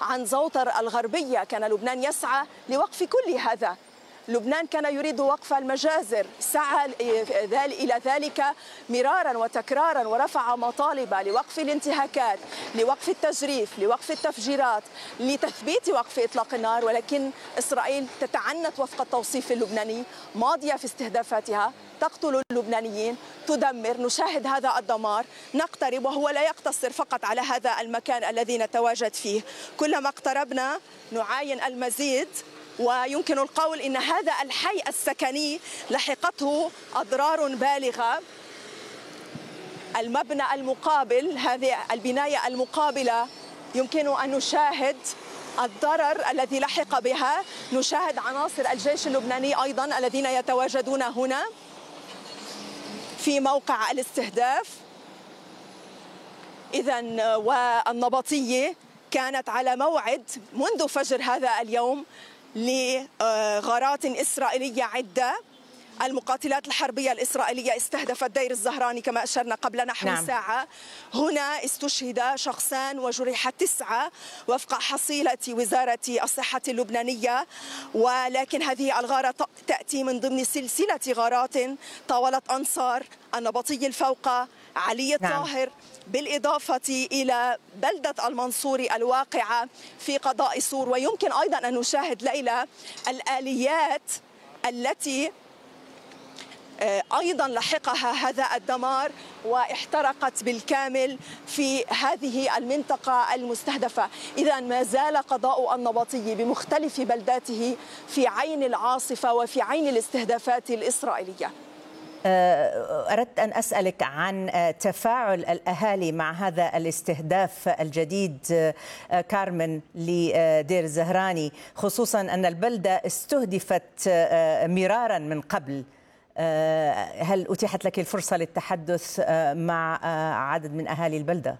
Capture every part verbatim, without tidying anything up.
عن زوطر الغربية. كان لبنان يسعى لوقف كل هذا. لبنان كان يريد وقف المجازر، سعى إلى ذلك مرارا وتكرارا ورفع مطالب لوقف الانتهاكات، لوقف التجريف، لوقف التفجيرات، لتثبيت وقف إطلاق النار. ولكن إسرائيل تتعنت وفق التوصيف اللبناني، ماضية في استهدافاتها، تقتل اللبنانيين، تدمر. نشاهد هذا الدمار، نقترب، وهو لا يقتصر فقط على هذا المكان الذي نتواجد فيه. كلما اقتربنا نعاين المزيد، ويمكن القول إن هذا الحي السكني لحقته أضرار بالغة. المبنى المقابل، هذه البناية المقابلة، يمكن أن نشاهد الضرر الذي لحق بها. نشاهد عناصر الجيش اللبناني أيضا الذين يتواجدون هنا في موقع الاستهداف. إذن والنبطية كانت على موعد منذ فجر هذا اليوم لغارات إسرائيلية عدة. المقاتلات الحربية الإسرائيلية استهدفت دير الزهراني كما أشرنا قبل نحو نعم. ساعة. هنا استشهد شخصان وجرح تسعة وفق حصيلة وزارة الصحة اللبنانية. ولكن هذه الغارة تأتي من ضمن سلسلة غارات طاولت أنصار النبطي الفوقة، علي الطاهر، نعم. بالإضافة إلى بلدة المنصوري الواقعة في قضاء سور. ويمكن أيضا أن نشاهد ليلى الآليات التي أيضا لحقها هذا الدمار واحترقت بالكامل في هذه المنطقة المستهدفة. إذا ما زال قضاء النبطي بمختلف بلداته في عين العاصفة وفي عين الاستهدافات الإسرائيلية. أردت أن أسألك عن تفاعل الأهالي مع هذا الاستهداف الجديد كارمن لدير الزهراني، خصوصا أن البلدة استهدفت مرارا من قبل. هل أتيحت لك الفرصة للتحدث مع عدد من أهالي البلدة؟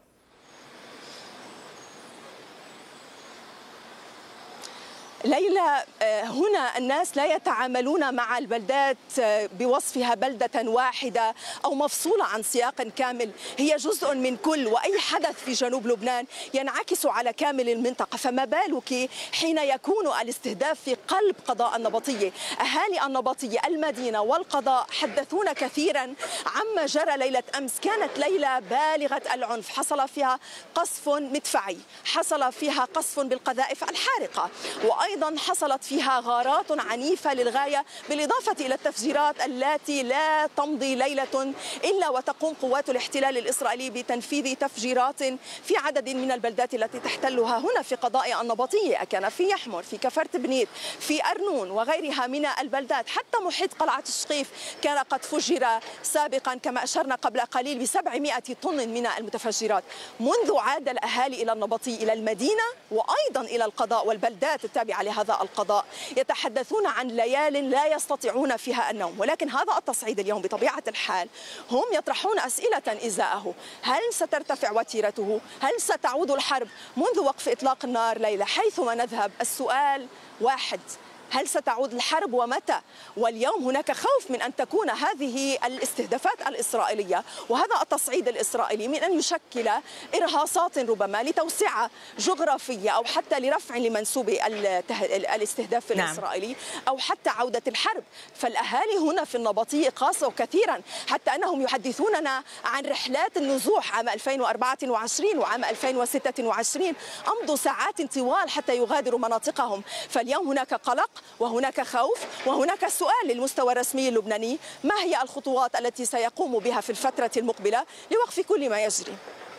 ليلى، هنا الناس لا يتعاملون مع البلدات بوصفها بلدة واحدة أو مفصولة عن سياق كامل، هي جزء من كل، وأي حدث في جنوب لبنان ينعكس على كامل المنطقة. فما بالك حين يكون الاستهداف في قلب قضاء النبطية؟ أهالي النبطية، المدينة والقضاء حدثونا كثيرا عما جرى ليلة أمس. كانت ليلة بالغة العنف، حصل فيها قصف مدفعي، حصل فيها قصف بالقذائف الحارقة، وأيضا أيضا حصلت فيها غارات عنيفة للغاية، بالإضافة إلى التفجيرات التي لا تمضي ليلة إلا وتقوم قوات الاحتلال الإسرائيلي بتنفيذ تفجيرات في عدد من البلدات التي تحتلها هنا في قضاء النبطية. كان في يحمر، في كفرت بنيت، في أرنون وغيرها من البلدات. حتى محيط قلعة الشقيف كان قد فجر سابقا كما أشرنا قبل قليل بسبعمائة طن من المتفجرات. منذ عاد الأهالي إلى النبطي إلى المدينة وأيضا إلى القضاء والبلدات التابعة لهذا القضاء يتحدثون عن ليال لا يستطيعون فيها النوم. ولكن هذا التصعيد اليوم بطبيعة الحال هم يطرحون أسئلة إزاءه. هل سترتفع وتيرته؟ هل ستعود الحرب منذ وقف إطلاق النار ليلة؟ حيثما نذهب السؤال واحد: هل ستعود الحرب ومتى؟ واليوم هناك خوف من أن تكون هذه الاستهدافات الإسرائيلية وهذا التصعيد الإسرائيلي من أن يشكل إرهاصات ربما لتوسعة جغرافية أو حتى لرفع لمنسوب الاستهداف نعم. الإسرائيلي أو حتى عودة الحرب. فالأهالي هنا في النبطية قاسوا كثيرا، حتى أنهم يحدثوننا عن رحلات النزوح عام ألفين وأربعة وعشرين وعام ألفين وستة وعشرين، أمضوا ساعات طوال حتى يغادروا مناطقهم. فاليوم هناك قلق وهناك خوف وهناك سؤال للمستوى الرسمي اللبناني: ما هي الخطوات التي سيقوم بها في الفترة المقبلة لوقف كل ما يجري؟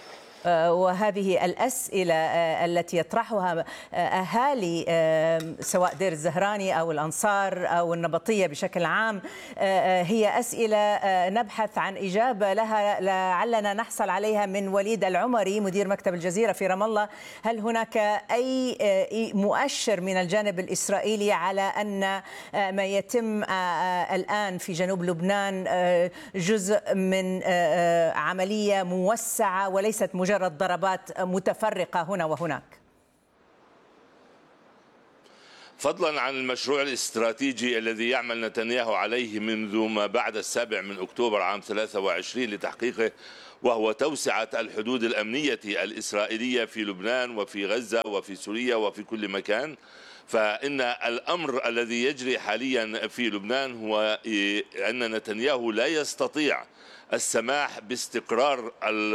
وهذه الأسئلة التي يطرحها أهالي سواء دير الزهراني أو الأنصار أو النبطية بشكل عام هي أسئلة نبحث عن إجابة لها، لعلنا نحصل عليها من وليد العمري مدير مكتب الجزيرة في رام الله. هل هناك أي مؤشر من الجانب الإسرائيلي على أن ما يتم الآن في جنوب لبنان جزء من عملية موسعة وليست مجرد مجرد ضربات متفرقة هنا وهناك؟ فضلا عن المشروع الاستراتيجي الذي يعمل نتنياهو عليه منذ ما بعد السابع من أكتوبر عام ثلاثة وعشرين لتحقيقه وهو توسعة الحدود الأمنية الإسرائيلية في لبنان وفي غزة وفي سوريا وفي كل مكان. فإن الأمر الذي يجري حاليا في لبنان هو أن نتنياهو لا يستطيع السماح باستقرار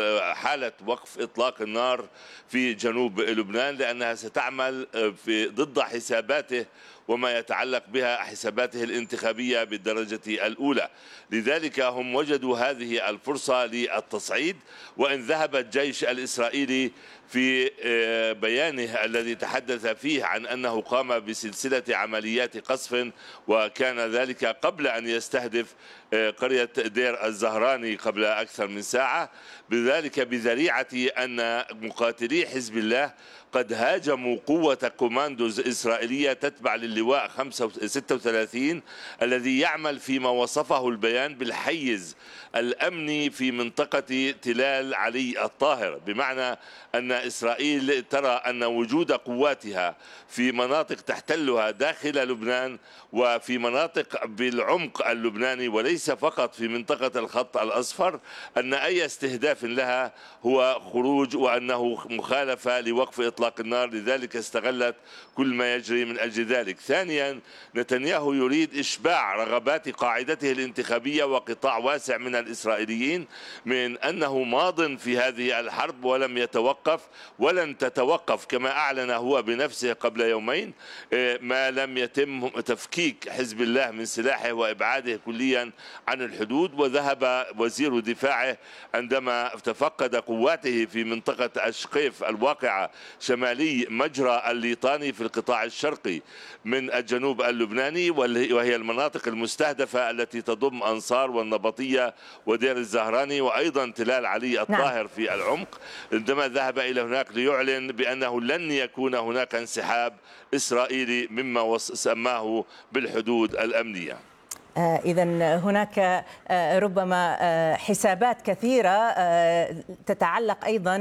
حالة وقف إطلاق النار في جنوب لبنان، لأنها ستعمل في ضد حساباته وما يتعلق بها حساباته الانتخابية بالدرجة الأولى. لذلك هم وجدوا هذه الفرصة للتصعيد، وإن ذهب الجيش الإسرائيلي في بيانه الذي تحدث فيه عن أنه قام بسلسلة عمليات قصف، وكان ذلك قبل أن يستهدف قرية دير الزهراني قبل أكثر من ساعة، بذلك بذريعة أن مقاتلي حزب الله قد هاجموا قوة كوماندوز إسرائيلية تتبع للواء ستة وثلاثين الذي يعمل فيما وصفه البيان بالحيز الأمني في منطقة تلال علي الطاهر، بمعنى أن إسرائيل ترى أن وجود قواتها في مناطق تحتلها داخل لبنان وفي مناطق بالعمق اللبناني وليس فقط في منطقة الخط الأصفر، أن أي استهداف لها هو خروج وأنه مخالفة لوقف إطلاق النار. لذلك استغلت كل ما يجري من أجل ذلك. ثانيا، نتنياهو يريد إشباع رغبات قاعدته الانتخابية وقطاع واسع من الإسرائيليين من أنه ماض في هذه الحرب ولم يتوقف ولن تتوقف، كما أعلن هو بنفسه قبل يومين، ما لم يتم تفكيك حزب الله من سلاحه وإبعاده كليا عن الحدود. وذهب وزير دفاعه عندما تفقد قواته في منطقة الشقيف الواقعة شمالي مجرى الليطاني في القطاع الشرقي من الجنوب اللبناني، وهي المناطق المستهدفة التي تضم أنصار والنبطية ودير الزهراني وأيضا تلال علي الطاهر في العمق. عندما ذهب إلى هناك ليعلن بأنه لن يكون هناك انسحاب إسرائيلي مما سماه بالحدود الأمنية. إذا هناك ربما حسابات كثيرة تتعلق أيضا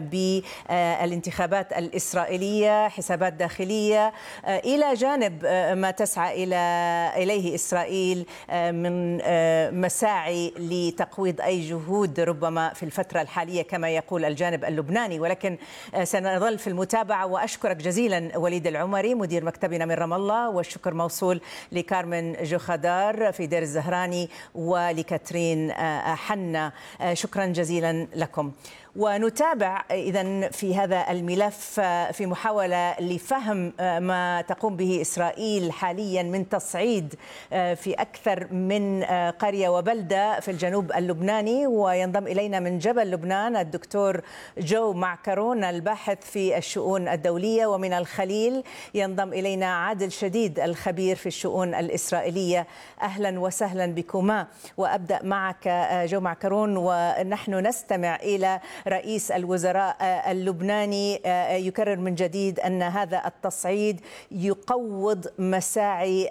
بالانتخابات الإسرائيلية، حسابات داخلية إلى جانب ما تسعى إلى إليه إسرائيل من مساعي لتقويض أي جهود ربما في الفترة الحالية كما يقول الجانب اللبناني. ولكن سنظل في المتابعة، وأشكرك جزيلا وليد العمري مدير مكتبنا من رام الله، والشكر موصول لكارمن جوخدار في دير الزهراني ولكاترين حنا، شكرا جزيلا لكم. ونتابع إذن في هذا الملف في محاولة لفهم ما تقوم به إسرائيل حاليا من تصعيد في أكثر من قرية وبلدة في الجنوب اللبناني. وينضم إلينا من جبل لبنان الدكتور جو معكرون الباحث في الشؤون الدولية، ومن الخليل ينضم إلينا عادل شديد الخبير في الشؤون الإسرائيلية. أهلا وسهلا بكما. وأبدأ معك جو معكرون، ونحن نستمع إلى رئيس الوزراء اللبناني يكرر من جديد أن هذا التصعيد يقوض مساعي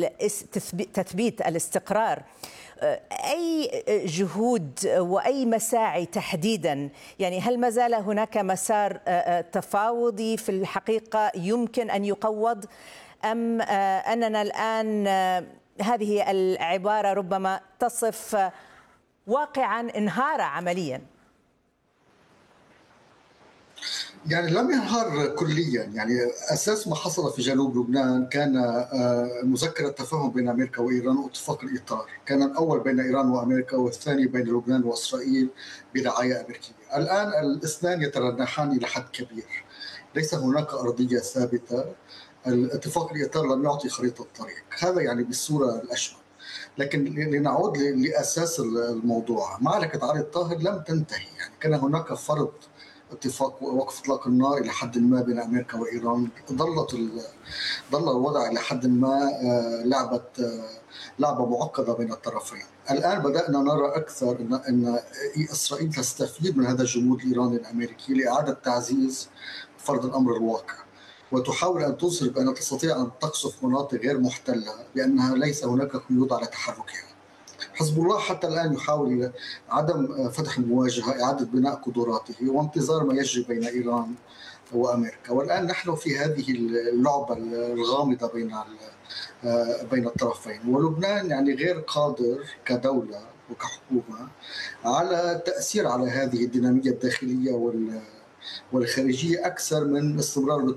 تثبيت الاستقرار. أي جهود وأي مساعي تحديدا؟ يعني هل ما زال هناك مسار تفاوضي في الحقيقة يمكن أن يقوض، أم أننا الآن هذه العبارة ربما تصف واقعا انهار عمليا؟ يعني لم ينهار كليا. يعني اساس ما حصل في جنوب لبنان كان مذكره تفاهم بين امريكا وايران واتفاق الاطار، كان الاول بين ايران وامريكا والثاني بين لبنان واسرائيل برعايه امريكيه. الان الاثنان يترنحان الى حد كبير، ليس هناك ارضيه ثابته. الاتفاق الاطار لم يعطي خريطه الطريق، هذا يعني بالصوره الاشمل. لكن لنعود لاساس الموضوع، معركه علي الطاهر لم تنتهي. يعني كان هناك فرض اتفاق وقف اطلاق النار الى حد ما بين امريكا وايران، ظلت ظل الوضع الى حد ما لعبه لعبه معقده بين الطرفين. الان بدانا نرى اكثر ان ان اسرائيل تستفيد من هذا الجمود الايراني الامريكي لاعاده تعزيز فرض الامر الواقع، وتحاول ان تظهر بانها تستطيع ان تقصف مناطق غير محتله بانها ليس هناك قيود على تحركها. حزب الله حتى الآن يحاول عدم فتح المواجهة، إعادة بناء قدراته وانتظار ما يجري بين إيران وأمريكا. والآن نحن في هذه اللعبة الغامضة بين بين الطرفين، ولبنان يعني غير قادر كدولة وكحكومة على تأثير على هذه الدينامية الداخلية والخارجية أكثر من استمرار